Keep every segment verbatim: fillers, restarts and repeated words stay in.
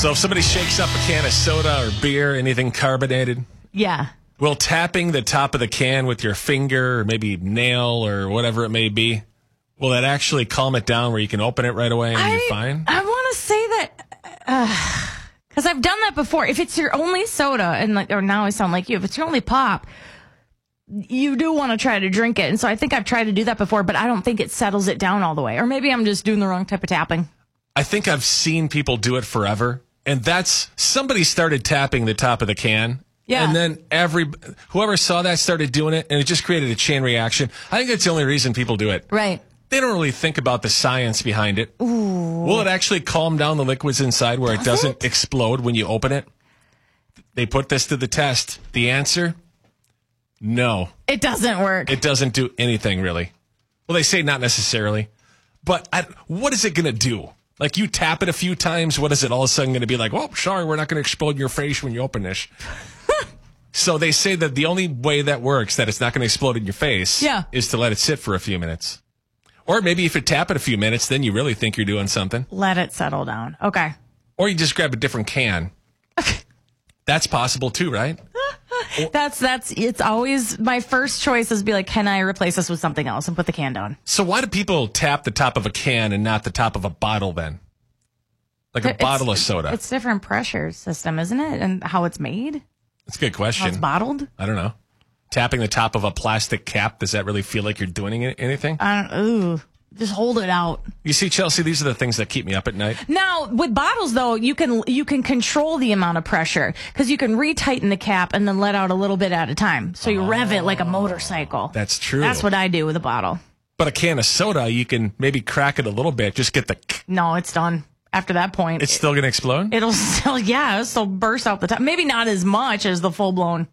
So if somebody shakes up a can of soda or beer, anything carbonated, Yeah. will tapping the top of the can with your finger or maybe nail or whatever it may be, will that actually calm it down where you can open it right away and I, you're fine? I want to say that because I've done that before. If it's your only soda, and like, or now I sound like you, if it's your only pop, you do want to try to drink it. And so I think I've tried to do that before, but I don't think it settles it down all the way. Or maybe I'm just doing the wrong type of tapping. I think I've seen people do it forever. And that's somebody started tapping the top of the can. Yeah. And then every whoever saw that started doing it, and it just created a chain reaction. I think that's the only reason people do it. Right. They don't really think about the science behind it. Ooh. Will it actually calm down the liquids inside where Does it doesn't it? explode when you open it? They put this to the test. The answer? No. It doesn't work. It doesn't do anything, really. Well, they say not necessarily. But I, what is it going to do? Like, you tap it a few times, what is it all of a sudden going to be like, oh, sorry, we're not going to explode your face when you open this. So they say that the only way that works, that it's not going to explode in your face, Yeah. is to let it sit for a few minutes. Or maybe if you tap it a few minutes, then you really think you're doing something. Let it settle down. Okay. Or you just grab a different can. That's possible too, right? That's, that's, it's always my first choice is be like, can I replace this with something else and put the can down? So why do people tap the top of a can and not the top of a bottle then? Like a It's- bottle of soda. It's different pressure system, isn't it? And how it's made? That's a good How question. it's bottled? I don't know. Tapping the top of a plastic cap, does that really feel like you're doing any- anything? I don't, ooh, just hold it out. You see, Chelsea, these are the things that keep me up at night. Now, with bottles, though, you can you can control the amount of pressure because you can retighten the cap and then let out a little bit at a time. So you rev it like a motorcycle. That's true. That's what I do with a bottle. But a can of soda, you can maybe crack it a little bit, just get the... No, it's done. After that point, It's still going to explode? it'll still, yeah, it'll still burst out the top. Maybe not as much as the full blown.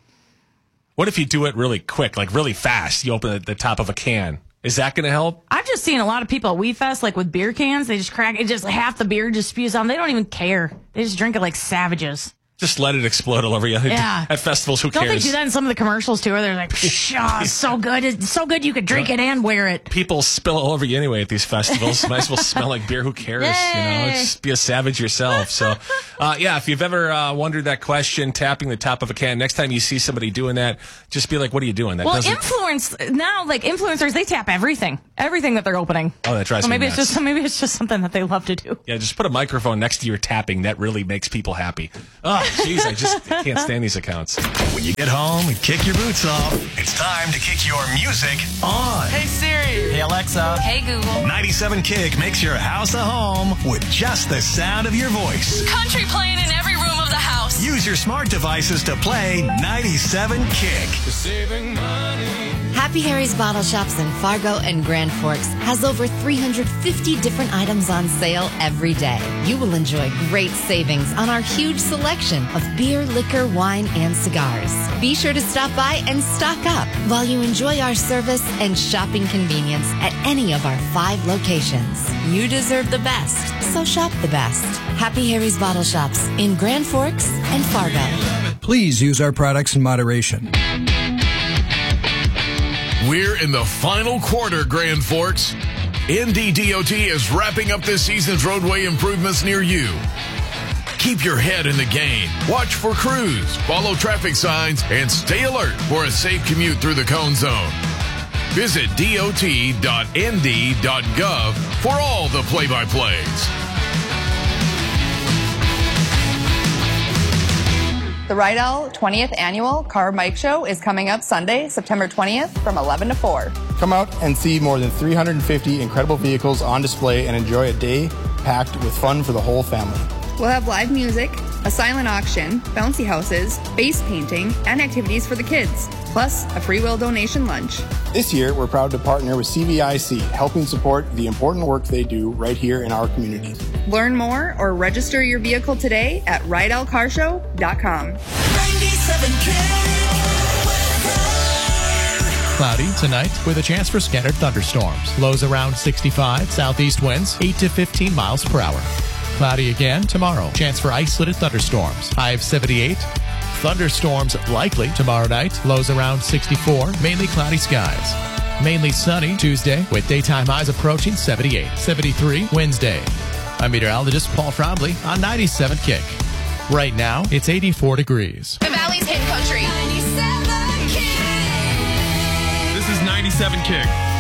What if you do it really quick, like really fast? You open the- the top of a can. Is that going to help? I've just seen a lot of people at Wee Fest, like with beer cans, they just crack it, just half the beer just spews out. They don't even care. They just drink it like savages. Just let it explode all over you. Yeah. At festivals, who Don't cares? they do that in some of the commercials too? Where they're like, "Psh, oh, it's so good. It's so good you could drink it and wear it." People spill all over you anyway at these festivals. Might as well smell like beer. Who cares? You know, Yay. just be a savage yourself. So, uh, yeah, if you've ever uh, wondered that question, tapping the top of a can, next time you see somebody doing that, just be like, what are you doing? That Well, doesn't... influence now, like influencers, they tap everything, everything that they're opening. Oh, that drives so me maybe nuts. it's just maybe it's just something that they love to do. Yeah, just put a microphone next to your tapping. That really makes people happy. Oh, jeez, I just can't stand these accounts. When you get home and kick your boots off, it's time to kick your music on. Hey Siri. Hey Alexa. Hey Google. ninety-seven Kick makes your house a home with just the sound of your voice. Country playing in every room of the house. Use your smart devices to play ninety-seven Kick. Happy Harry's Bottle Shops in Fargo and Grand Forks has over three hundred fifty different items on sale every day. You will enjoy great savings on our huge selection of beer, liquor, wine, and cigars. Be sure to stop by and stock up while you enjoy our service and shopping convenience at any of our five locations. You deserve the best, so shop the best. Happy Harry's Bottle Shops in Grand Forks and Fargo. Please use our products in moderation. We're in the final quarter, Grand Forks. N D D O T is wrapping up this season's roadway improvements near you. Keep your head in the game. Watch for crews, follow traffic signs, and stay alert for a safe commute through the cone zone. Visit D O T dot N D dot gov for all the play-by-plays. The Rydell twentieth Annual Car Mike Show is coming up Sunday, September twentieth from eleven to four. Come out and see more than three hundred fifty incredible vehicles on display and enjoy a day packed with fun for the whole family. We'll have live music, a silent auction, bouncy houses, base painting, and activities for the kids, plus a free will donation lunch. This year, we're proud to partner with C V I C, helping support the important work they do right here in our community. Learn more or register your vehicle today at rydell car show dot com. ninety-seven Cloudy tonight with a chance for scattered thunderstorms. Lows around sixty-five, southeast winds eight to fifteen miles per hour. Cloudy again tomorrow. Chance for isolated thunderstorms. High of seventy-eight. Thunderstorms likely tomorrow night. Lows around sixty-four. Mainly cloudy skies. Mainly sunny Tuesday with daytime highs approaching seventy-eight. seventy-three Wednesday. I'm meteorologist Paul Trombley on ninety-seven Kick. Right now, it's eighty-four degrees. The Valley's Hit Country. This is ninety-seven Kick.